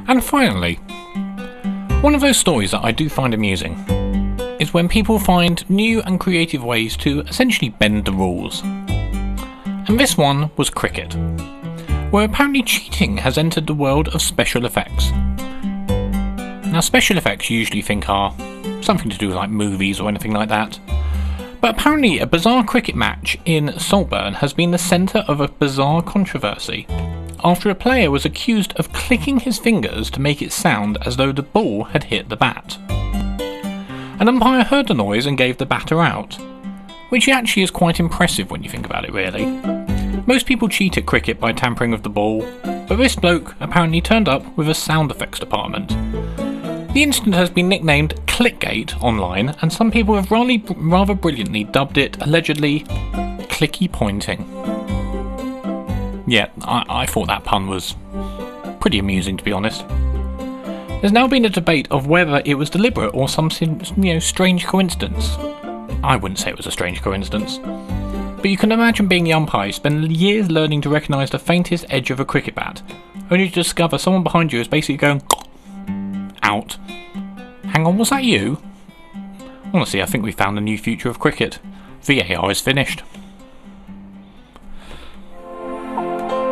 And finally, one of those stories that I do find amusing is when people find new and creative ways to essentially bend the rules. And this one was cricket, where apparently cheating has entered the world of special effects. Now, special effects you usually think are something to do with like movies or anything like that, but apparently a bizarre cricket match in Saltburn has been the centre of a bizarre controversy after a player was accused of clicking his fingers to make it sound as though the ball had hit the bat. An umpire heard the noise and gave the batter out, which actually is quite impressive when you think about it really. Most people cheat at cricket by tampering with the ball, but this bloke apparently turned up with a sound effects department. The incident has been nicknamed Clickgate online, and some people have rather brilliantly dubbed it, allegedly, clicky pointing. Yeah, I thought that pun was pretty amusing, to be honest. There's now been a debate of whether it was deliberate or some strange coincidence. I wouldn't say it was a strange coincidence. But you can imagine being the umpire, spend years learning to recognise the faintest edge of a cricket bat, only to discover someone behind you is basically going out. Hang on, was that you? Honestly, I think we found a new future of cricket. VAR is finished.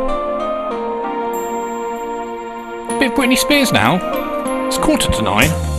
A bit of Britney Spears now. It's 9:15.